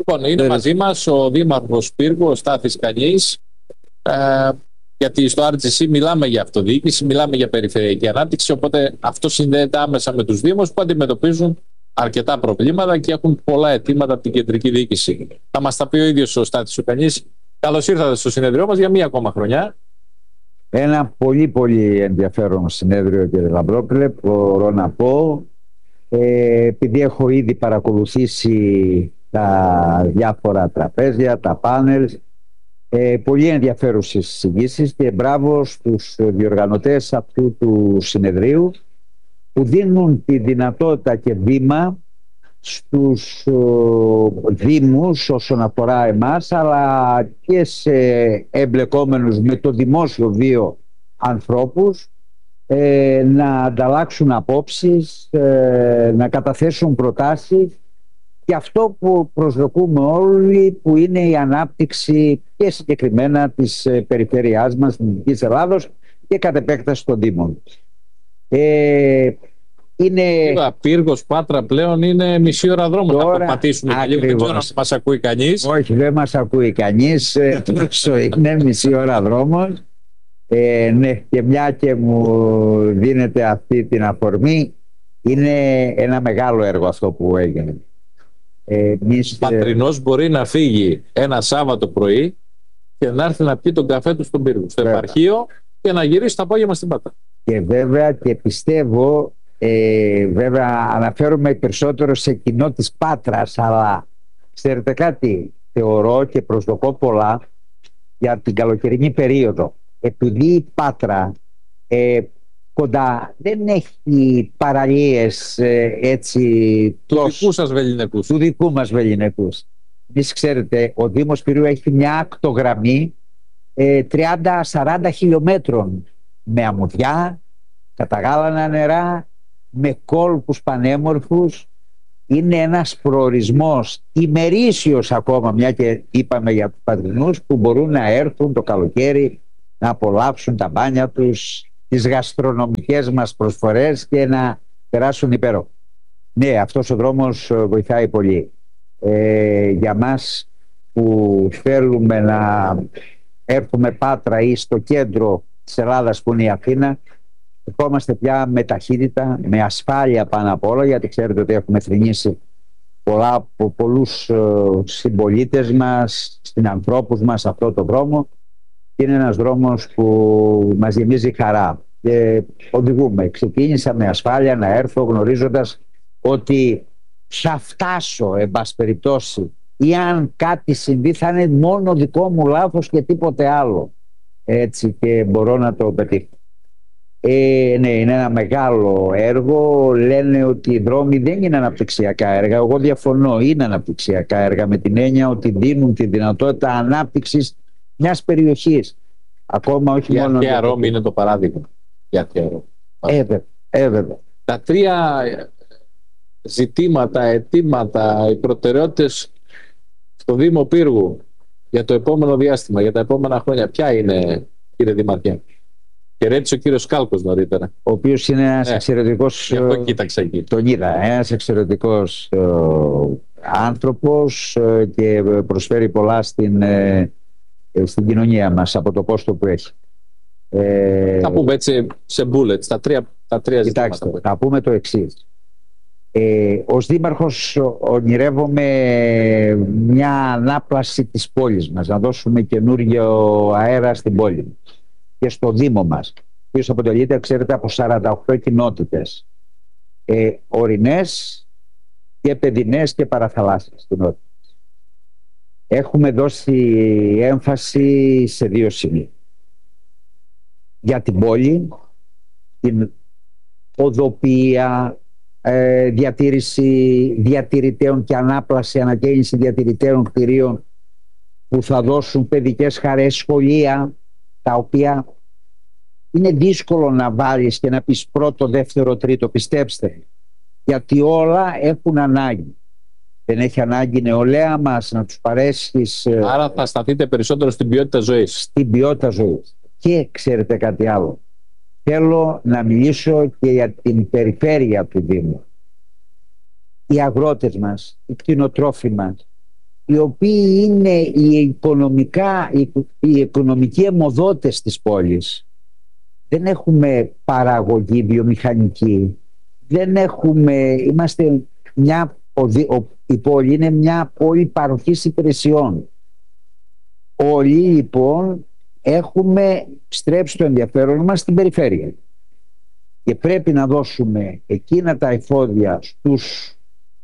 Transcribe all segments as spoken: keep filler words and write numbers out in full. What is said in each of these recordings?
Λοιπόν, είναι μαζί μας ο Δήμαρχος Πύργου, ο Στάθης Κανής, ε, γιατί στο αρ τζι σι μιλάμε για αυτοδιοίκηση, μιλάμε για περιφερειακή ανάπτυξη, οπότε αυτό συνδέεται άμεσα με τους Δήμους που αντιμετωπίζουν αρκετά προβλήματα και έχουν πολλά αιτήματα από την κεντρική διοίκηση. Θα μας τα πει ο ίδιος ο Στάθης ο Κανής. Καλώς ήρθατε στο συνέδριό μας για μία ακόμα χρονιά. Ένα πολύ πολύ ενδιαφέρον συνέδριο, κύριε Λαμπρόπουλε, μπορώ να πω. Ε, επειδή έχω ήδη παρακολουθήσει τα διάφορα τραπέζια, τα πάνελ, ε, πολύ ενδιαφέρουσες συζητήσεις και μπράβο στους διοργανωτές αυτού του συνεδρίου που δίνουν τη δυνατότητα και βήμα στους ο, δήμους όσον αφορά εμάς, αλλά και σε εμπλεκόμενους με το δημόσιο βίο ανθρώπους, ε, να ανταλλάξουν απόψεις, ε, να καταθέσουν προτάσεις και αυτό που προσδοκούμε όλοι, που είναι η ανάπτυξη και συγκεκριμένα της ε, περιφέρειάς μας, της Δυτικής Ελλάδος και κατ' επέκταση των Δήμων. Ε, Είναι... Πύργος Πάτρα πλέον είναι μισή ώρα δρόμο. Τώρα, θα περπατήσουμε λίγο. Δεν ξέρω αν μας ακούει κανείς. Όχι, δεν μας ακούει κανείς. Τόσο είναι μισή ώρα δρόμος. Ε, ναι, και μια και μου δίνεται αυτή την αφορμή, είναι ένα μεγάλο έργο αυτό που έγινε. Ε, ο Πατρινός μπορεί να φύγει ένα Σάββατο πρωί και να έρθει να πιει τον καφέ του στον Πύργο, στο επαρχείο, και να γυρίσει το απόγευμα στην Πάτρα. Και βέβαια και πιστεύω, Ε, βέβαια αναφέρομαι περισσότερο σε κοινό της Πάτρας, αλλά ξέρετε κάτι, θεωρώ και προσδοκώ πολλά για την καλοκαιρινή περίοδο, επειδή η Πάτρα ε, κοντά δεν έχει παραλίες ε, έτσι του τόσο, δικού σας βεληνικούς του δικού μας βεληνικούς. Εμείς ξέρετε, ο Δήμος Πυραιού έχει μια ακτογραμμή ε, τριάντα σαράντα χιλιόμετρων με αμμουδιά, καταγάλανα νερά, με κόλπους πανέμορφους. Είναι ένας προορισμός ημερήσιος ακόμα, μια και είπαμε για τους Πατρινούς, που μπορούν να έρθουν το καλοκαίρι να απολαύσουν τα μπάνια τους, τις γαστρονομικές μας προσφορές και να περάσουν υπέροχα. Ναι, αυτός ο δρόμος βοηθάει πολύ. Ε, για μας που θέλουμε να έρθουμε Πάτρα ή στο κέντρο της Ελλάδας που είναι η Αθήνα, ερχόμαστε πια με ταχύτητα, με ασφάλεια πάνω απ' όλα, γιατί ξέρετε ότι έχουμε θρηνήσει πολλά από πολλούς uh, συμπολίτες μας, συνανθρώπους μας αυτό το δρόμο, και είναι ένας δρόμος που μας γεμίζει χαρά και οδηγούμε. Ξεκίνησα με ασφάλεια να έρθω γνωρίζοντας ότι θα φτάσω, εν πάση περιπτώσει, ή αν κάτι συμβεί θα είναι μόνο δικό μου λάθος και τίποτε άλλο, έτσι, και μπορώ να το πετύχω. Ε, ναι, είναι ένα μεγάλο έργο. Λένε ότι οι δρόμοι δεν είναι αναπτυξιακά έργα. Εγώ διαφωνώ, είναι αναπτυξιακά έργα, με την έννοια ότι δίνουν τη δυνατότητα ανάπτυξης μιας περιοχής. Ακόμα όχι η μόνο. Η αρχαία Ρώμη είναι το παράδειγμα. Η αρχαία Ρώμη. Έβε, έβε. Τα τρία ζητήματα, αιτήματα, οι προτεραιότητες στο Δήμο Πύργου για το επόμενο διάστημα, για τα επόμενα χρόνια, ποια είναι, κύριε Δημαρχέ? Χαιρέτησε ο κύριος Κάλκος νωρίτερα, ο οποίος είναι ένας ναι, εξαιρετικός. Γι' αυτό κοίταξα εκεί. Τον είδα. Ένας εξαιρετικός ε, άνθρωπος ε, και προσφέρει πολλά στην, ε, στην κοινωνία μας από το πόστο που έχει. Ε, θα πούμε έτσι σε bullets τα τρία, τα τρία κοιτάξτε, ζητήματα. Θα πούμε το εξής. Ε, ως δήμαρχος ονειρεύομαι μια ανάπλαση της πόλης μας, να δώσουμε καινούργιο αέρα στην πόλη και στο Δήμο μας, ο οποίος αποτελείται, ξέρετε, από σαράντα οκτώ κοινότητες, ε, ορεινές και παιδινές και παραθαλάσσιες κοινότητες. Έχουμε δώσει έμφαση σε δύο σημεία. Για την πόλη, την οδοποιία, ε, διατήρηση διατηρητέων και ανάπλαση, ανακαίνιση διατηρητέων κτηρίων που θα δώσουν παιδικές χαρές, σχολεία, τα οποία είναι δύσκολο να βάλεις και να πεις πρώτο, δεύτερο, τρίτο, πιστέψτε, γιατί όλα έχουν ανάγκη. Δεν έχει ανάγκη η νεολαία μας να τους παρέσχεις. Άρα θα σταθείτε περισσότερο στην ποιότητα ζωής. Στην ποιότητα ζωής. Και ξέρετε κάτι άλλο, θέλω να μιλήσω και για την περιφέρεια του Δήμου. Οι αγρότες μας, οι κτηνοτρόφοι μας, οι οποίοι είναι οι, οικονομικά, οι, οι οικονομικοί αιμοδότες της πόλης. Δεν έχουμε παραγωγή βιομηχανική, δεν έχουμε, είμαστε μια, η πόλη είναι μια πόλη παροχής υπηρεσιών. Όλοι λοιπόν έχουμε στρέψει το ενδιαφέρον μας στην περιφέρεια και πρέπει να δώσουμε εκείνα τα εφόδια στους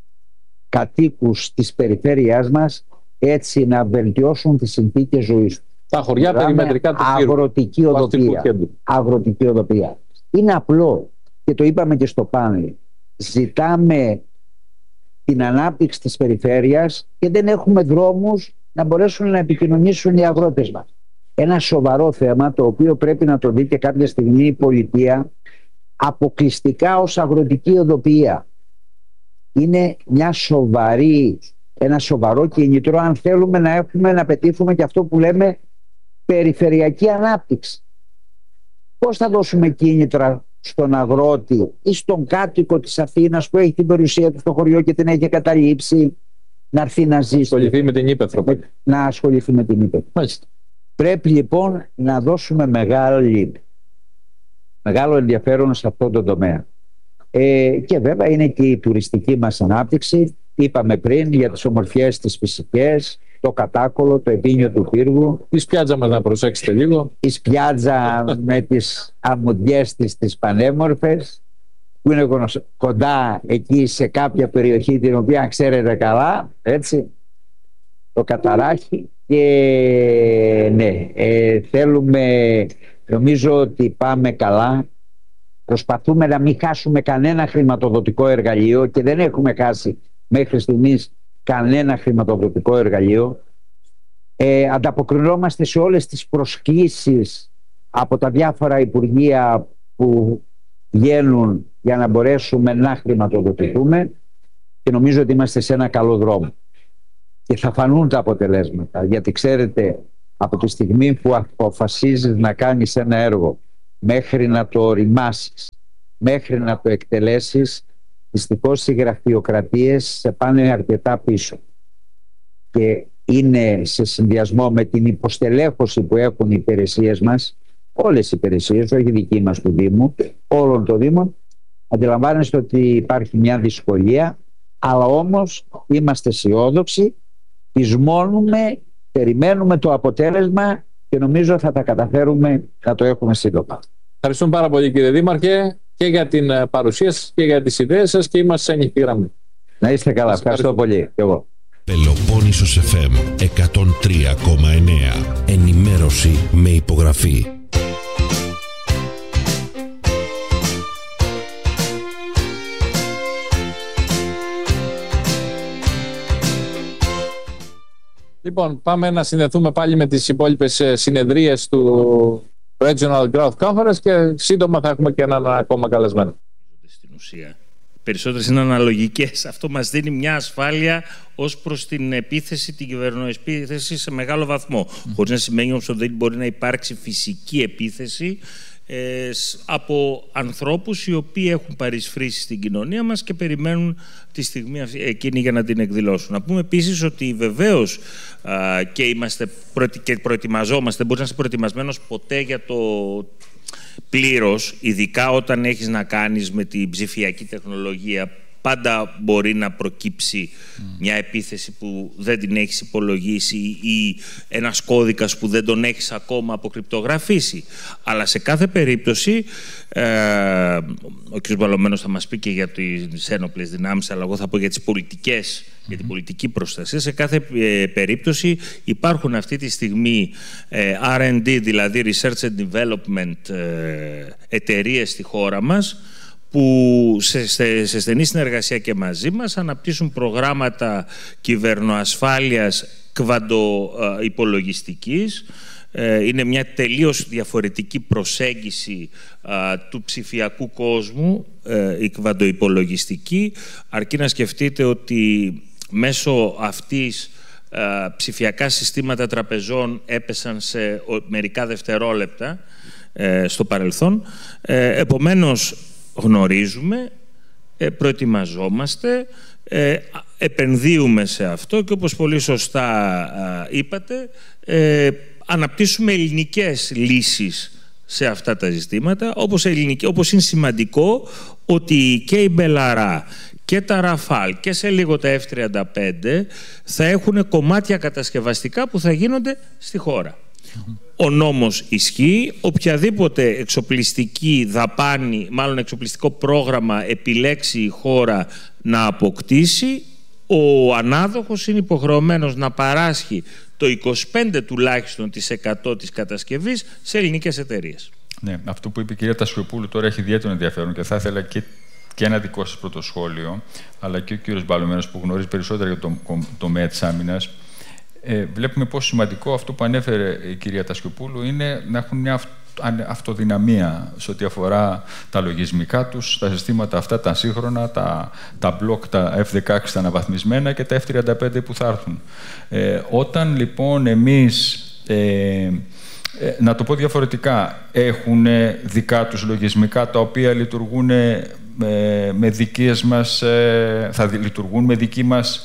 κατοίκους της περιφέρειάς μας, έτσι να βελτιώσουν τις συνθήκες ζωής τους. Τα χωριά περιμετρικά του αγροτική οδοπία. Αγροτική οδοπία. Είναι απλό και το είπαμε και στο πάνελ. Ζητάμε την ανάπτυξη της περιφέρειας και δεν έχουμε δρόμους να μπορέσουν να επικοινωνήσουν οι αγρότες μας. Ένα σοβαρό θέμα, το οποίο πρέπει να το δει και κάποια στιγμή η πολιτεία, αποκλειστικά ως αγροτική οδοποιία. Είναι μια σοβαρή, ένα σοβαρό κίνητρο αν θέλουμε να έχουμε να πετύχουμε και αυτό που λέμε περιφερειακή ανάπτυξη. Πώς θα δώσουμε κίνητρα στον αγρότη ή στον κάτοικο της Αθήνας που έχει την περιουσία του στο χωριό και την έχει καταλήψει να έρθει να ζήσει, ασχοληθεί με την ύπαιθρο. να ασχοληθεί με την ύπαιθρο. Μάλιστα. Πρέπει λοιπόν να δώσουμε μεγάλη, μεγάλο ενδιαφέρον σε αυτό το τομέα. Ε, και βέβαια είναι και η τουριστική μας ανάπτυξη. Είπαμε πριν για τις ομορφιές τις φυσικές, το Κατάκολο, το Επίνιο του Πύργου. Η Σπιάτζα μας να προσέξετε λίγο. Η Σπιάτζα με τις αμμουδιές της τις πανέμορφες, που είναι κοντά εκεί σε κάποια περιοχή την οποία ξέρετε καλά, έτσι, το Καταράχη. Και ναι, ε, θέλουμε, νομίζω ότι πάμε καλά. Προσπαθούμε να μην χάσουμε κανένα χρηματοδοτικό εργαλείο και δεν έχουμε χάσει μέχρι στιγμής κανένα χρηματοδοτικό εργαλείο. Ε, ανταποκρινόμαστε σε όλες τις προσκλήσεις από τα διάφορα υπουργεία που βγαίνουν για να μπορέσουμε να χρηματοδοτηθούμε και νομίζω ότι είμαστε σε ένα καλό δρόμο. Και θα φανούν τα αποτελέσματα, γιατί ξέρετε, από τη στιγμή που αποφασίζεις να κάνεις ένα έργο μέχρι να το οριμάσεις, μέχρι να το εκτελέσεις, δυστυχώς οι γραφειοκρατίες σε πάνε αρκετά πίσω και είναι σε συνδυασμό με την υποστελέχωση που έχουν οι υπηρεσίες μας, όλες οι υπηρεσίες, όχι δική μας του Δήμου, όλων των Δήμων. Αντιλαμβάνεστε ότι υπάρχει μια δυσκολία, αλλά όμως είμαστε αισιόδοξοι, πεισμώνουμε, περιμένουμε το αποτέλεσμα και νομίζω θα τα καταφέρουμε να το έχουμε σύντομα. Ευχαριστούμε πάρα πολύ, κύριε Δήμαρχε, και για την παρουσία σας και για τις ιδέες σας, και είμαστε σε ανοιχτή γραμμή. Να είστε καλά. Ευχαριστώ πολύ. Και εγώ. Πελοπόννησος εφ εμ εκατόν τρία κόμμα εννέα. Ενημέρωση με υπογραφή. Λοιπόν, πάμε να συνδεθούμε πάλι με τις υπόλοιπες συνεδρίες του Regional Growth Conference και σύντομα θα έχουμε και έναν ακόμα καλεσμένο. Στην ουσία, περισσότερες είναι αναλογικές. Αυτό μας δίνει μια ασφάλεια ως προς την επίθεση, την κυβερνοεπίθεση σε μεγάλο βαθμό. Mm. Χωρίς να σημαίνει όμως ότι δεν μπορεί να υπάρξει φυσική επίθεση ε, από ανθρώπους οι οποίοι έχουν παρισφρήσει στην κοινωνία μας και περιμένουν τη στιγμή εκείνη για να την εκδηλώσουν. Να πούμε επίσης ότι βεβαίως α, και, είμαστε προετοι, και προετοιμαζόμαστε, δεν μπορείς να είσαι προετοιμασμένος ποτέ για το πλήρως, ειδικά όταν έχεις να κάνεις με την ψηφιακή τεχνολογία. Πάντα μπορεί να προκύψει mm. μια επίθεση που δεν την έχεις υπολογίσει ή ένας κώδικας που δεν τον έχεις ακόμα αποκρυπτογραφήσει. Αλλά σε κάθε περίπτωση, ε, ο κ. Βαλωμένος θα μας πει και για τις ένοπλες δυνάμεις, αλλά εγώ θα πω για τις πολιτικές, mm. για την πολιτική προστασία. Σε κάθε ε, περίπτωση υπάρχουν αυτή τη στιγμή ε, αρ εντ ντι, δηλαδή Research and Development ε, εταιρείες στη χώρα μας, που σε, σε, σε στενή συνεργασία και μαζί μας αναπτύσσουν προγράμματα κυβερνοασφάλειας κβαντοϋπολογιστικής. Ε, είναι μια τελείως διαφορετική προσέγγιση α, του ψηφιακού κόσμου, ε, η κβαντοϋπολογιστική, αρκεί να σκεφτείτε ότι μέσω αυτής α, ψηφιακά συστήματα τραπεζών έπεσαν σε ο, μερικά δευτερόλεπτα ε, στο παρελθόν. Ε, επομένως, γνωρίζουμε, προετοιμαζόμαστε Ε, επενδύουμε σε αυτό και όπως πολύ σωστά α, είπατε, ε, αναπτύσσουμε ελληνικές λύσεις σε αυτά τα ζητήματα, όπως, ελληνική, όπως είναι σημαντικό ότι και η Μπελαρά και τα Ραφάλ και σε λίγο τα εφ τριάντα πέντε θα έχουν κομμάτια κατασκευαστικά που θα γίνονται στη χώρα. Mm-hmm. Ο νόμος ισχύει, οποιαδήποτε εξοπλιστική δαπάνη, μάλλον εξοπλιστικό πρόγραμμα επιλέξει η χώρα να αποκτήσει, ο ανάδοχος είναι υποχρεωμένος να παράσχει το είκοσι πέντε τουλάχιστον της εκατό της κατασκευής σε ελληνικές εταιρείες. Ναι, αυτό που είπε η κυρία Τασιοπούλου τώρα έχει ιδιαίτερο ενδιαφέρον και θα ήθελα και, και ένα δικό σας πρώτο σχόλιο, αλλά και ο κύριος Μπαλωμένος που γνωρίζει περισσότερα για το τομέα της άμυνας. Ε, βλέπουμε πόσο σημαντικό αυτό που ανέφερε η κυρία Τασιοπούλου είναι να έχουν μια αυτοδυναμία σε ό,τι αφορά τα λογισμικά τους, τα συστήματα αυτά τα σύγχρονα, τα, τα μπλοκ, τα εφ δεκαέξι τα αναβαθμισμένα και τα εφ τριάντα πέντε που θα έρθουν. Ε, όταν λοιπόν εμείς, ε, ε, να το πω διαφορετικά, έχουν δικά τους λογισμικά τα οποία λειτουργούν με, με δικές μας, ε, θα λειτουργούν με δική μας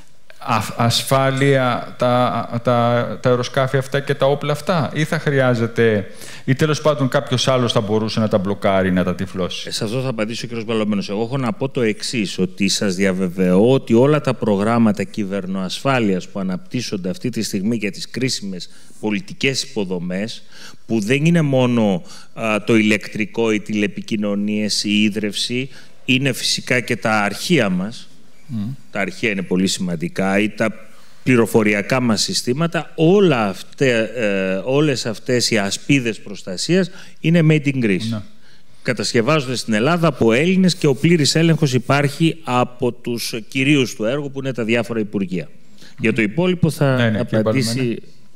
ασφάλεια τα, τα, τα αεροσκάφη αυτά και τα όπλα αυτά, ή θα χρειάζεται, ή τέλος πάντων κάποιος άλλος θα μπορούσε να τα μπλοκάρει, να τα τυφλώσει? Σε αυτό θα απαντήσει ο κ. Μπαλωμένος. Εγώ έχω να πω το εξής, ότι σας διαβεβαιώ ότι όλα τα προγράμματα κυβερνοασφάλειας που αναπτύσσονται αυτή τη στιγμή για τις κρίσιμες πολιτικές υποδομές, που δεν είναι μόνο α, το ηλεκτρικό, οι τηλεπικοινωνίες, η ίδρυυση, είναι φυσικά και τα αρχεία μας. Mm. Τα αρχεία είναι πολύ σημαντικά, ή τα πληροφοριακά μας συστήματα, όλα αυτέ, ε, όλες αυτές οι ασπίδες προστασίας είναι made in Greece. Mm. Κατασκευάζονται στην Ελλάδα από Έλληνες και ο πλήρης έλεγχος υπάρχει από τους κυρίους του έργου που είναι τα διάφορα υπουργεία. Mm. Για το υπόλοιπο θα ναι, ναι, απαντήσει...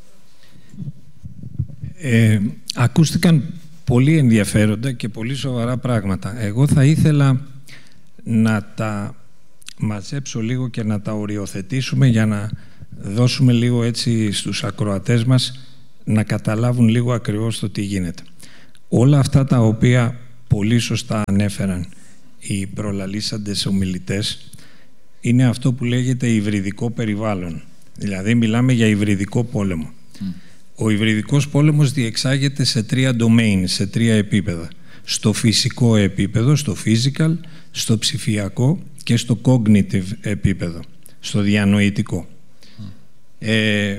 Ε, ακούστηκαν πολύ ενδιαφέροντα και πολύ σοβαρά πράγματα. Εγώ θα ήθελα να τα μαζέψω λίγο και να τα οριοθετήσουμε για να δώσουμε λίγο έτσι στους ακροατές μας να καταλάβουν λίγο ακριβώς το τι γίνεται. Όλα αυτά τα οποία πολύ σωστά ανέφεραν οι προλαλήσαντες ομιλητές είναι αυτό που λέγεται υβριδικό περιβάλλον. Δηλαδή μιλάμε για υβριδικό πόλεμο. Mm. Ο υβριδικός πόλεμος διεξάγεται σε τρία domain, σε τρία επίπεδα. Στο φυσικό επίπεδο, στο physical, στο ψηφιακό και στο cognitive επίπεδο, στο διανοητικό. Mm. Ε,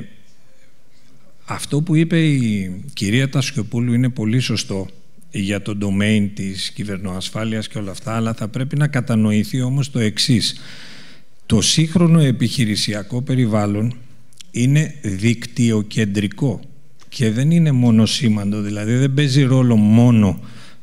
αυτό που είπε η κυρία Τασιοπούλου είναι πολύ σωστό για το domain της κυβερνοασφάλειας και όλα αυτά, αλλά θα πρέπει να κατανοηθεί όμως το εξής. Το σύγχρονο επιχειρησιακό περιβάλλον είναι δικτυοκεντρικό και δεν είναι μονοσήμαντο, δηλαδή δεν παίζει ρόλο μόνο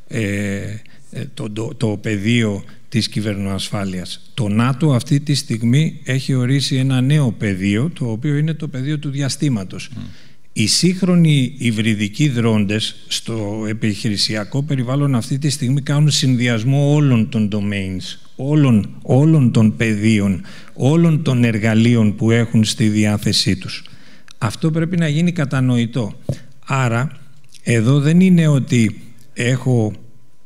ε, το, το, το πεδίο της κυβερνοασφάλειας. Το ΝΑΤΟ αυτή τη στιγμή έχει ορίσει ένα νέο πεδίο, το οποίο είναι το πεδίο του διαστήματος. Mm. Οι σύγχρονοι υβριδικοί δρόντες στο επιχειρησιακό περιβάλλον αυτή τη στιγμή κάνουν συνδυασμό όλων των domains, όλων, όλων των πεδίων, όλων των εργαλείων που έχουν στη διάθεσή τους. Αυτό πρέπει να γίνει κατανοητό. Άρα, εδώ δεν είναι ότι έχω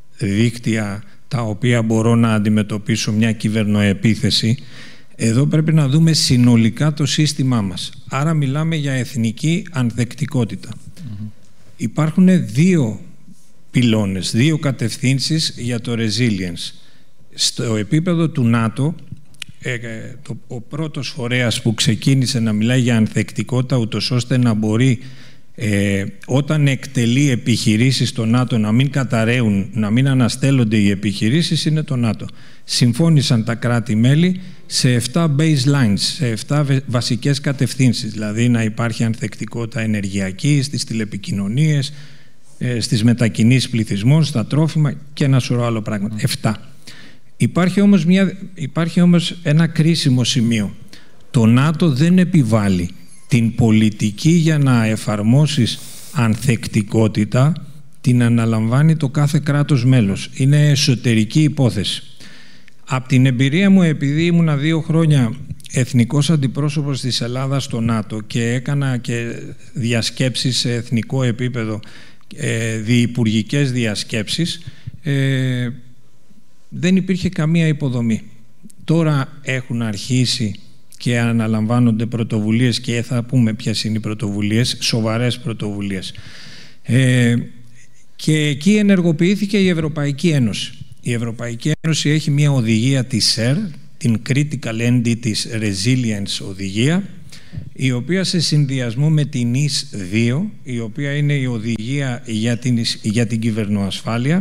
δίκτυα τα οποία μπορώ να αντιμετωπίσω μια κυβερνοεπίθεση. Εδώ πρέπει να δούμε συνολικά το σύστημά μας. Άρα μιλάμε για εθνική ανθεκτικότητα. Mm-hmm. Υπάρχουν δύο πυλώνες, δύο κατευθύνσεις για το resilience. Στο επίπεδο του ΝΑΤΟ, ε, το, ο πρώτος φορέας που ξεκίνησε να μιλάει για ανθεκτικότητα ούτως ώστε να μπορεί Ε, όταν εκτελεί επιχειρήσεις στο ΝΑΤΟ να μην καταραίουν, να μην αναστέλλονται οι επιχειρήσεις, είναι το ΝΑΤΟ. Συμφώνησαν τα κράτη-μέλη σε επτά baselines, σε επτά βασικές κατευθύνσεις, δηλαδή να υπάρχει ανθεκτικότητα ενεργειακή στις τηλεπικοινωνίες, ε, στις μετακινήσεις πληθυσμών, στα τρόφιμα και ένα σωρό άλλο πράγματα. Mm. Επτά. Υπάρχει όμως, μια, υπάρχει όμως ένα κρίσιμο σημείο. Το ΝΑΤΟ δεν επιβάλλει την πολιτική για να εφαρμόσεις ανθεκτικότητα, την αναλαμβάνει το κάθε κράτος μέλος. Είναι εσωτερική υπόθεση. Από την εμπειρία μου, επειδή ήμουνα δύο χρόνια εθνικός αντιπρόσωπος της Ελλάδας στο ΝΑΤΟ και έκανα και διασκέψεις σε εθνικό επίπεδο, ε, διυπουργικές διασκέψεις, ε, δεν υπήρχε καμία υποδομή. Τώρα έχουν αρχίσει και αναλαμβάνονται πρωτοβουλίες και θα πούμε ποιες είναι οι πρωτοβουλίες, σοβαρές πρωτοβουλίες. Ε, και εκεί ενεργοποιήθηκε η Ευρωπαϊκή Ένωση. Η Ευρωπαϊκή Ένωση έχει μια οδηγία της ΣΕΡ, την Critical Entity Resilience οδηγία, η οποία σε συνδυασμό με την ΙΣ δύο, η οποία είναι η οδηγία για την, για την κυβερνοασφάλεια,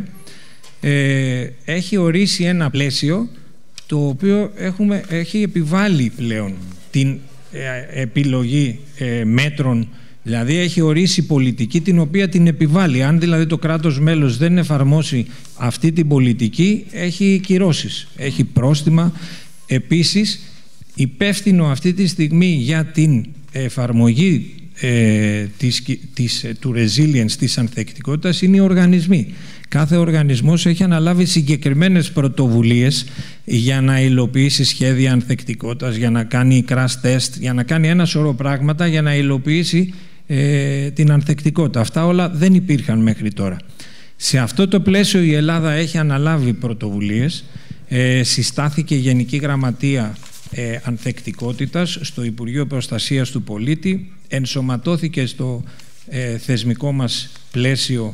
ε, έχει ορίσει ένα πλαίσιο το οποίο έχουμε, έχει επιβάλει πλέον την ε, επιλογή ε, μέτρων, δηλαδή έχει ορίσει πολιτική την οποία την επιβάλλει. Αν δηλαδή το κράτος μέλος δεν εφαρμόσει αυτή την πολιτική, έχει κυρώσεις, έχει πρόστιμα. Επίσης, υπεύθυνο αυτή τη στιγμή για την εφαρμογή ε, της, της, του resilience, της ανθεκτικότητας, είναι οι οργανισμοί. Κάθε οργανισμός έχει αναλάβει συγκεκριμένες πρωτοβουλίες για να υλοποιήσει σχέδια ανθεκτικότητας, για να κάνει crash test, για να κάνει ένα σωρό πράγματα για να υλοποιήσει ε, την ανθεκτικότητα. Αυτά όλα δεν υπήρχαν μέχρι τώρα. Σε αυτό το πλαίσιο η Ελλάδα έχει αναλάβει πρωτοβουλίες. Ε, συστάθηκε η Γενική Γραμματεία ε, Ανθεκτικότητας στο Υπουργείο Προστασίας του Πολίτη, ενσωματώθηκε στο ε, θεσμικό μας πλαίσιο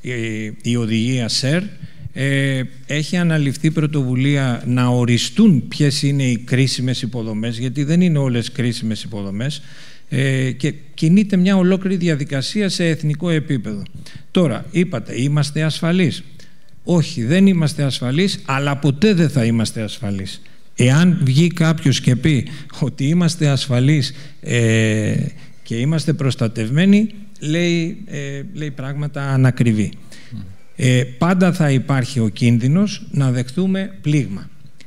η οδηγία ΣΕΡ, ε, έχει αναλυφθεί πρωτοβουλία να οριστούν ποιες είναι οι κρίσιμες υποδομές, γιατί δεν είναι όλες κρίσιμες υποδομές, ε, και κινείται μια ολόκληρη διαδικασία σε εθνικό επίπεδο. Τώρα, είπατε, είμαστε ασφαλείς. Όχι, δεν είμαστε ασφαλείς, αλλά ποτέ δεν θα είμαστε ασφαλείς. Εάν βγει κάποιος και πει ότι είμαστε ασφαλείς ε, και είμαστε προστατευμένοι, Λέει, ε, λέει πράγματα ανακριβή. Mm. Ε, πάντα θα υπάρχει ο κίνδυνος να δεχτούμε πλήγμα.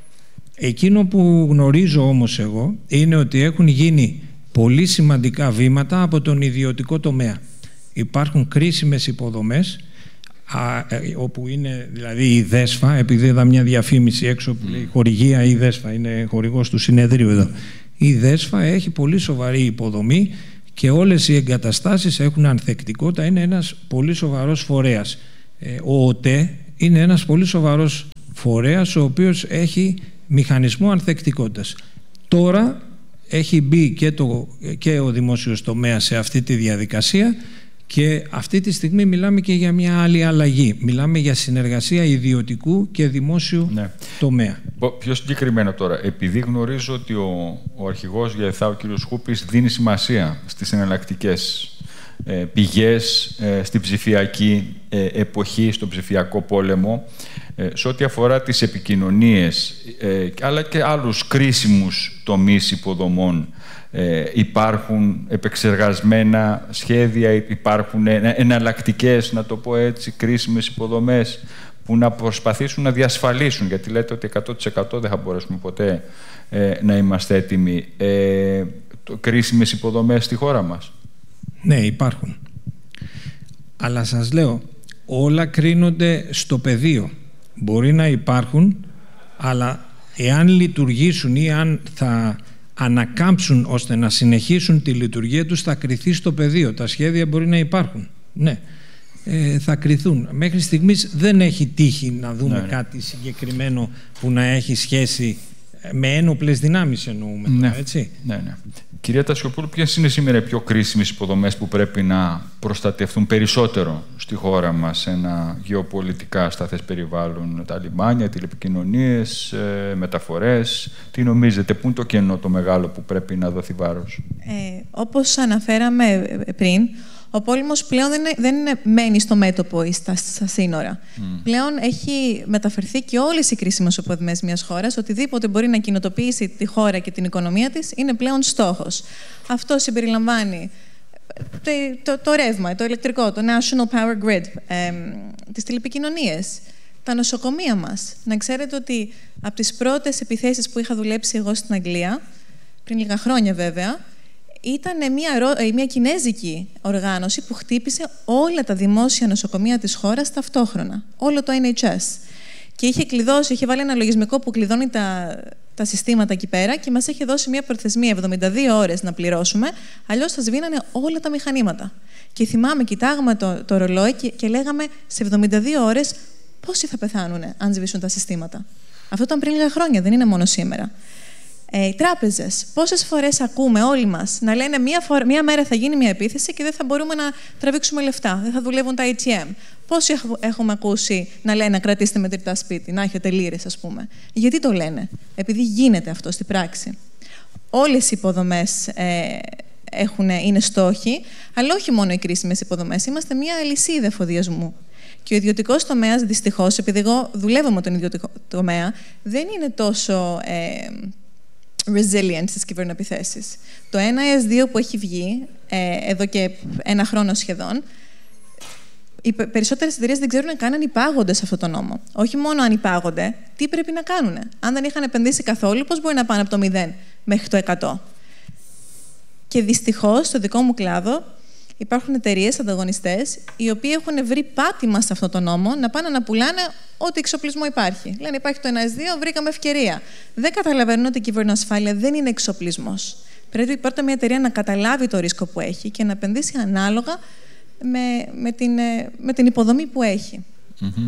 Εκείνο που γνωρίζω όμως εγώ είναι ότι έχουν γίνει πολύ σημαντικά βήματα από τον ιδιωτικό τομέα. Υπάρχουν κρίσιμες υποδομές, α, ε, όπου είναι δηλαδή η ΔΕΣΦΑ, επειδή είδα μια διαφήμιση έξω που λέει χορηγία η ΔΕΣΦΑ, είναι χορηγός του συνεδρίου εδώ. Η ΔΕΣΦΑ έχει πολύ σοβαρή υποδομή και όλες οι εγκαταστάσεις έχουν ανθεκτικότητα, είναι ένας πολύ σοβαρός φορέας. Ε, ο ΟΤΕ είναι ένας πολύ σοβαρός φορέας ο οποίος έχει μηχανισμό ανθεκτικότητας. Τώρα έχει μπει και, το, και ο δημόσιος τομέας σε αυτή τη διαδικασία και αυτή τη στιγμή μιλάμε και για μια άλλη αλλαγή. Μιλάμε για συνεργασία ιδιωτικού και δημόσιου ναι. τομέα. Πιο συγκεκριμένα τώρα, επειδή γνωρίζω ότι ο, ο αρχηγός για ΕΘΑ, ο κ. Χούπης, δίνει σημασία στις εναλλακτικές ε, πηγές, ε, στην ψηφιακή ε, εποχή, στον ψηφιακό πόλεμο, ε, σε ό,τι αφορά τις επικοινωνίες, ε, αλλά και άλλους κρίσιμους τομείς υποδομών, Ε, υπάρχουν επεξεργασμένα σχέδια, υπάρχουν εναλλακτικές, να το πω έτσι, κρίσιμες υποδομές που να προσπαθήσουν να διασφαλίσουν, γιατί λέτε ότι εκατό τοις εκατό δεν θα μπορέσουμε ποτέ ε, να είμαστε έτοιμοι, ε, το, κρίσιμες υποδομές στη χώρα μας. Ναι, υπάρχουν. Αλλά σας λέω, όλα κρίνονται στο πεδίο. Μπορεί να υπάρχουν, αλλά εάν λειτουργήσουν ή αν θα ανακάμψουν ώστε να συνεχίσουν τη λειτουργία τους, θα κριθεί στο πεδίο. Τα σχέδια μπορεί να υπάρχουν. Ναι, ε, θα κριθούν. Μέχρι στιγμής δεν έχει τύχει να δούμε ναι, κάτι συγκεκριμένο που να έχει σχέση με ένοπλες δυνάμεις, εννοούμε. Ναι, τώρα, έτσι. Ναι, ναι. Κυρία Τασιοπούλου, ποιες είναι σήμερα οι πιο κρίσιμες υποδομές που πρέπει να προστατευτούν περισσότερο στη χώρα μας σε ένα γεωπολιτικά σταθές περιβάλλον? Τα λιμάνια, τηλεπικοινωνίες, ε, μεταφορές. Τι νομίζετε, πού είναι το κενό το μεγάλο που πρέπει να δοθεί βάρος? Ε, όπως αναφέραμε πριν, ο πόλεμος πλέον δεν, είναι, δεν είναι, μένει στο μέτωπο ή στα, στα σύνορα. Mm. Πλέον έχει μεταφερθεί και όλες οι κρίσιμες υποδομές μιας χώρας. Οτιδήποτε μπορεί να κοινοτοποιήσει τη χώρα και την οικονομία της είναι πλέον στόχος. Αυτό συμπεριλαμβάνει το, το, το ρεύμα, το ηλεκτρικό, το National Power Grid, ε, τις τηλεπικοινωνίες, τα νοσοκομεία μας. Να ξέρετε ότι από τις πρώτες επιθέσεις που είχα δουλέψει εγώ στην Αγγλία, πριν λίγα χρόνια βέβαια, ήταν μια, μια κινέζικη οργάνωση που χτύπησε όλα τα δημόσια νοσοκομεία της χώρας ταυτόχρονα. Όλο το Εν Έιτς Ες. Και είχε κλειδώσει, είχε βάλει ένα λογισμικό που κλειδώνει τα, τα συστήματα εκεί πέρα και μας είχε δώσει μια προθεσμία εβδομήντα δύο ώρες να πληρώσουμε, αλλιώς θα σβήνανε όλα τα μηχανήματα. Και θυμάμαι, κοιτάγαμε το, το ρολόι και, και λέγαμε σε εβδομήντα δύο ώρες πόσοι θα πεθάνουν αν σβήσουν τα συστήματα. Αυτό ήταν πριν λίγα χρόνια, δεν είναι μόνο σήμερα. Ε, οι τράπεζες. Πόσες φορές ακούμε όλοι μας να λένε μία, φορ... μία μέρα θα γίνει μία επίθεση και δεν θα μπορούμε να τραβήξουμε λεφτά, δεν θα δουλεύουν τα έι τι εμ. Πόσοι έχουμε ακούσει να λένε να κρατήσετε μετρητά σπίτι, να έχετε λίρες, ας πούμε. Γιατί το λένε? Επειδή γίνεται αυτό στην πράξη. Όλες οι υποδομές ε, έχουν, είναι στόχοι, αλλά όχι μόνο οι κρίσιμες υποδομές. Είμαστε μία αλυσίδα εφοδιασμού. Και ο ιδιωτικός τομέας, δυστυχώς, επειδή εγώ δουλεύω με τον ιδιωτικό τομέα, δεν είναι τόσο ε, resilient στις κυβερνοεπιθέσεις. Το εν άι ες δύο που έχει βγει, ε, εδώ και ένα χρόνο σχεδόν, οι περισσότερες εταιρείες δεν ξέρουν καν αν υπάγονται σε αυτό το νόμο. Όχι μόνο αν υπάγονται, τι πρέπει να κάνουν. Αν δεν είχαν επενδύσει καθόλου, πώς μπορεί να πάνε από το μηδέν μέχρι το εκατό. Και δυστυχώς, στο δικό μου κλάδο, υπάρχουν εταιρείες, ανταγωνιστές, οι οποίοι έχουν βρει πάτημα σε αυτό το νόμο να πάνε να πουλάνε ό,τι εξοπλισμό υπάρχει. Λένε υπάρχει το εν άι ες δύο, βρήκαμε ευκαιρία. Δεν καταλαβαίνουν ότι η κυβερνοασφάλεια δεν είναι εξοπλισμός. Πρέπει πρώτα μια εταιρεία να καταλάβει το ρίσκο που έχει και να επενδύσει ανάλογα με, με, την, με την υποδομή που έχει. Mm-hmm.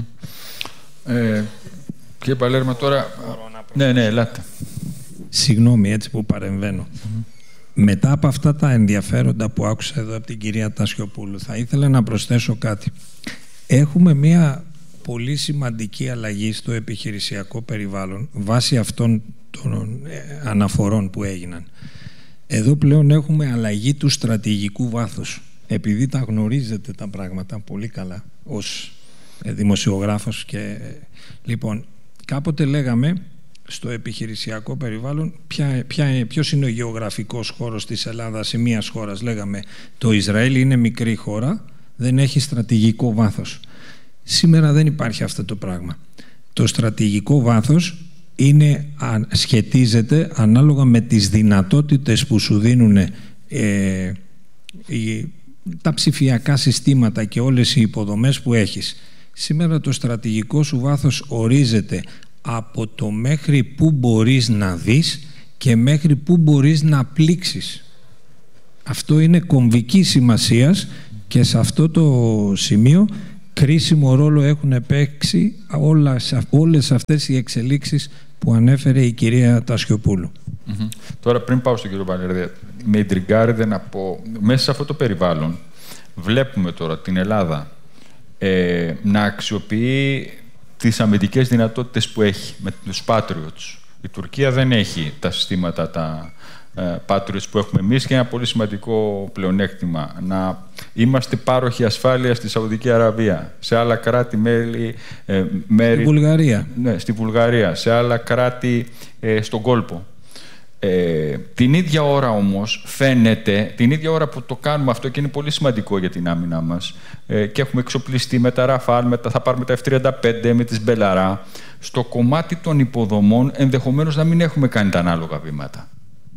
Ε, κύριε Παλέρμα, τώρα... Ναι, ναι, ελάτε. Συγγνώμη, έτσι που παρεμβαίνω. Mm-hmm. Μετά από αυτά τα ενδιαφέροντα που άκουσα εδώ από την κυρία Τασιοπούλου, θα ήθελα να προσθέσω κάτι. Έχουμε μία πολύ σημαντική αλλαγή στο επιχειρησιακό περιβάλλον βάσει αυτών των αναφορών που έγιναν. Εδώ πλέον έχουμε αλλαγή του στρατηγικού βάθους. Επειδή τα γνωρίζετε τα πράγματα πολύ καλά ως δημοσιογράφος και... Λοιπόν, κάποτε λέγαμε στο επιχειρησιακό περιβάλλον ποια, ποια, ποιος είναι ο γεωγραφικός χώρος της Ελλάδας ή μιας χώρας. Λέγαμε το Ισραήλ είναι μικρή χώρα, δεν έχει στρατηγικό βάθος. Σήμερα δεν υπάρχει αυτό το πράγμα. Το στρατηγικό βάθος είναι, σχετίζεται ανάλογα με τις δυνατότητες που σου δίνουν ε, οι, τα ψηφιακά συστήματα και όλες οι υποδομές που έχεις. Σήμερα το στρατηγικό σου βάθος ορίζεται από το μέχρι πού μπορείς να δεις και μέχρι πού μπορείς να πλήξεις. Αυτό είναι κομβική σημασίας και σε αυτό το σημείο κρίσιμο ρόλο έχουν παίξει όλες, όλες αυτές οι εξελίξεις που ανέφερε η κυρία Τασιοπούλου. Mm-hmm. Τώρα πριν πάω στον κύριο Παλερδία, με ιντριγκάρετε να πω, μέσα σε αυτό το περιβάλλον βλέπουμε τώρα την Ελλάδα ε, να αξιοποιεί τις αμυντικές δυνατότητες που έχει με τους Patriots. Η Τουρκία δεν έχει τα συστήματα, τα ε, Patriots που έχουμε εμείς και ένα πολύ σημαντικό πλεονέκτημα. Να είμαστε πάροχοι ασφάλειας στη Σαουδική Αραβία, σε άλλα κράτη-μέλη... Ε, μέρη, στη Βουλγαρία. Ναι, στη Βουλγαρία, σε άλλα κράτη ε, στον κόλπο. Ε, την ίδια ώρα όμως φαίνεται, την ίδια ώρα που το κάνουμε αυτό και είναι πολύ σημαντικό για την άμυνά μας ε, και έχουμε εξοπλιστεί με τα Ραφάλ, με τα, θα πάρουμε τα εφ τριάντα πέντε, με τις Μπελαρά, στο κομμάτι των υποδομών ενδεχομένως να μην έχουμε κάνει τα ανάλογα βήματα.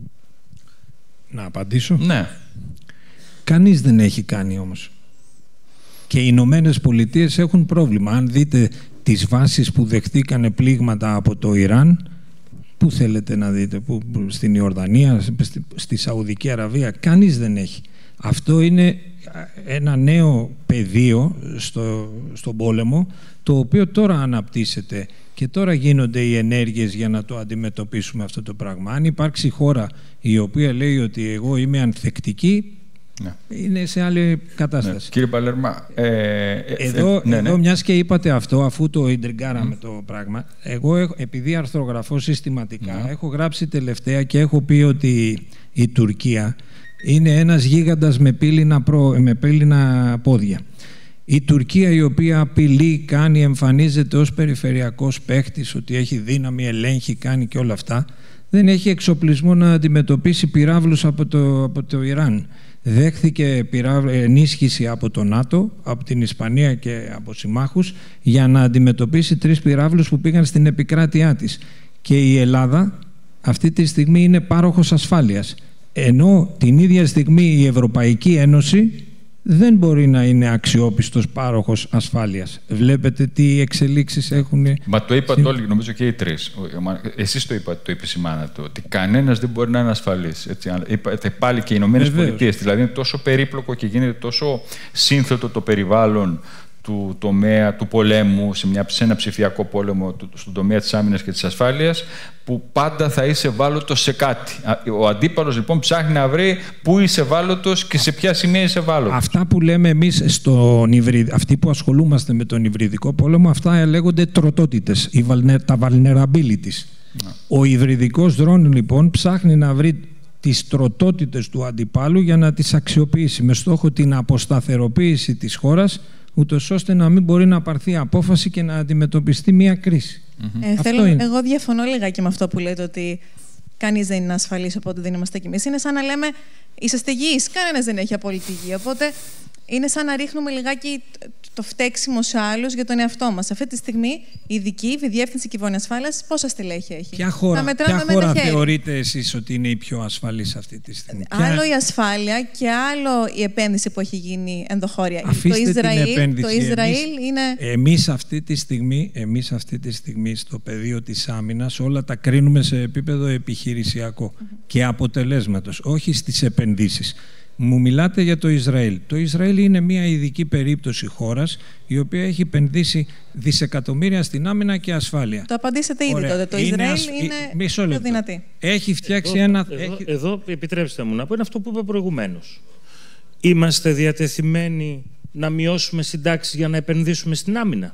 Να απαντήσω. Ναι. Κανείς δεν έχει κάνει όμως. Και οι Ηνωμένες Πολιτείες έχουν πρόβλημα. Αν δείτε τις βάσεις που δεχτήκανε πλήγματα από το Ιράν, πού θέλετε να δείτε, που, στην Ιορδανία, στη, στη Σαουδική Αραβία, κανείς δεν έχει. Αυτό είναι ένα νέο πεδίο στο, στον πόλεμο, το οποίο τώρα αναπτύσσεται και τώρα γίνονται οι ενέργειες για να το αντιμετωπίσουμε αυτό το πράγμα. Αν υπάρξει χώρα η οποία λέει ότι εγώ είμαι ανθεκτική, ναι, είναι σε άλλη κατάσταση. Ναι. Κύριε Παλέρμα, ε, εδώ, ε, ναι, εδώ ναι. μιας και είπατε αυτό, αφού το ιντριγκάραμε mm. το πράγμα, εγώ έχω, επειδή αρθρογραφώ συστηματικά, mm. έχω γράψει τελευταία και έχω πει ότι η Τουρκία είναι ένας γίγαντας με πύληνα, προ, με πύληνα πόδια. Η Τουρκία, η οποία απειλεί, κάνει, εμφανίζεται ως περιφερειακός παίχτης, ότι έχει δύναμη, ελέγχει, κάνει και όλα αυτά, δεν έχει εξοπλισμό να αντιμετωπίσει πυράβλους από το, από το Ιράν. Δέχθηκε ενίσχυση από το ΝΑΤΟ, από την Ισπανία και από συμμάχους για να αντιμετωπίσει τρεις πυράβλους που πήγαν στην επικράτειά της. Και η Ελλάδα αυτή τη στιγμή είναι πάροχος ασφάλειας. Ενώ την ίδια στιγμή η Ευρωπαϊκή Ένωση δεν μπορεί να είναι αξιόπιστος πάροχος ασφάλειας. Βλέπετε τι εξελίξεις έχουν. Μα το είπατε όλοι, νομίζω και οι τρεις. Εσείς το είπατε, το επισημάνατε, ότι κανένας δεν μπορεί να είναι ασφαλής. Έτσι. Είπατε πάλι και οι Ηνωμένες Πολιτείες. Δηλαδή είναι τόσο περίπλοκο και γίνεται τόσο σύνθετο το περιβάλλον του τομέα του πολέμου, σε, μια, σε ένα ψηφιακό πόλεμο, στον τομέα της άμυνας και της ασφάλειας, που πάντα θα είσαι ευάλωτος σε κάτι. Ο αντίπαλος λοιπόν ψάχνει να βρει πού είσαι ευάλωτος και σε ποια σημεία είσαι ευάλωτος. Αυτά που λέμε εμείς, στον υβρι... αυτοί που ασχολούμαστε με τον υβριδικό πόλεμο, αυτά λέγονται τροτότητες, τα vulnerabilities. Να. Ο υβριδικός δρόν λοιπόν ψάχνει να βρει τις τροτότητες του αντιπάλου για να τις αξιοποιήσει με στόχο την αποσταθεροποίηση της χώρας, ούτως ώστε να μην μπορεί να πάρθει απόφαση και να αντιμετωπιστεί μια κρίση. Mm-hmm. Ε, θέλω, εγώ διαφωνώ λιγάκι με αυτό που λέτε, ότι κανείς δεν είναι ασφαλής, οπότε δεν είμαστε κι εμείς. Είναι σαν να λέμε είσαστε υγιείς, κανένας δεν έχει απόλυτη υγεία. Οπότε είναι σαν να ρίχνουμε λιγάκι το φταίξιμο σε άλλους για τον εαυτό μας. Αυτή τη στιγμή η ειδική, η Διεύθυνση Κυβερνοασφάλειας, πόσα στελέχη έχει? Ποια χώρα, ποια χώρα θεωρείτε εσείς ότι είναι η πιο ασφαλής αυτή τη στιγμή? Άλλο ποια... η ασφάλεια και άλλο η επένδυση που έχει γίνει ενδοχώρια. Αφήστε το Ισραήλ, την επένδυση. Το Ισραήλ εμείς, είναι... Εμείς αυτή, τη στιγμή, εμείς αυτή τη στιγμή στο πεδίο της άμυνας όλα τα κρίνουμε σε επίπεδο επιχειρησιακό mm-hmm. και αποτελέσματος, όχι στις επενδύσεις. Μου μιλάτε για το Ισραήλ. Το Ισραήλ είναι μια ειδική περίπτωση χώρας η οποία έχει επενδύσει δισεκατομμύρια στην άμυνα και ασφάλεια. Το απαντήσατε ήδη τότε. Το είναι Ισραήλ ασ... είναι πιο δυνατή. Έχει φτιάξει εδώ, ένα... Εδώ, έχει... εδώ επιτρέψτε μου να πω είναι αυτό που είπα προηγουμένως. Είμαστε διατεθειμένοι να μειώσουμε συντάξεις για να επενδύσουμε στην άμυνα?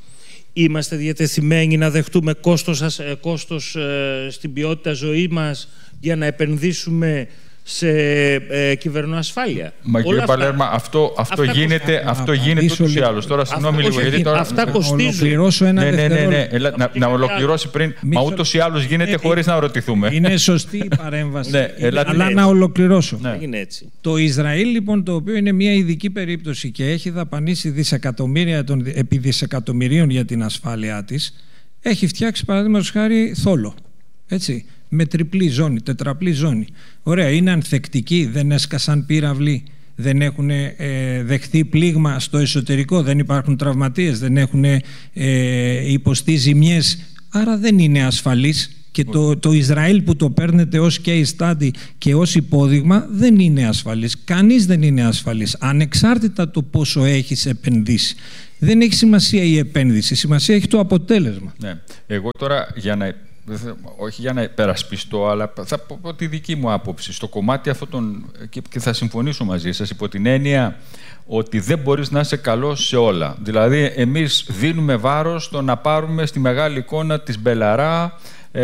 Είμαστε διατεθειμένοι να δεχτούμε κόστος, κόστος ε, στην ποιότητα ζωή μας για να επενδύσουμε σε ε, κυβερνοασφάλεια? Μα κύριε Παλέρμα, αυτό, αυτό αυτά γίνεται, αυτό γίνεται ούτως ή άλλως. Τώρα, συγγνώμη λίγο, γιατί τώρα... Αυτά κοστίζουν. Ολοκληρώσω ένα ναι, ναι, ναι, ναι. ναι. Να, να ολοκληρώσει πριν. Μα ούτως ή άλλως γίνεται ε, χωρίς ε, να ρωτηθούμε. Είναι σωστή η παρέμβαση. Ναι, είναι, αλλά έτσι. Να ολοκληρώσω. Ναι. Είναι έτσι. Το Ισραήλ, λοιπόν, το οποίο είναι μια ειδική περίπτωση και έχει δαπανίσει δισεκατομμύρια των, επί δισεκατομμυρίων για την ασφάλειά της, έχει φτιάξει, παραδείγματος χάρη, θόλο. Έτσι. Με τριπλή ζώνη, τετραπλή ζώνη. Ωραία, είναι ανθεκτικοί, δεν έσκασαν πύραυλοι, δεν έχουν ε, δεχθεί πλήγμα στο εσωτερικό, δεν υπάρχουν τραυματίες, δεν έχουν ε, υποστεί ζημιές, άρα δεν είναι ασφαλής. Και το, το Ισραήλ που το παίρνετε ως case study και ως υπόδειγμα δεν είναι ασφαλής. Κανείς δεν είναι ασφαλής, ανεξάρτητα το πόσο έχεις επενδύσει. Δεν έχει σημασία η επένδυση, σημασία έχει το αποτέλεσμα. Ναι. Εγώ τώρα για να... όχι για να υπερασπιστώ, αλλά θα πω τη δική μου άποψη στο κομμάτι αυτό των, και θα συμφωνήσω μαζί σας υπό την έννοια ότι δεν μπορείς να είσαι καλός σε όλα. Δηλαδή εμείς δίνουμε βάρος στο να πάρουμε στη μεγάλη εικόνα της Μπελαρά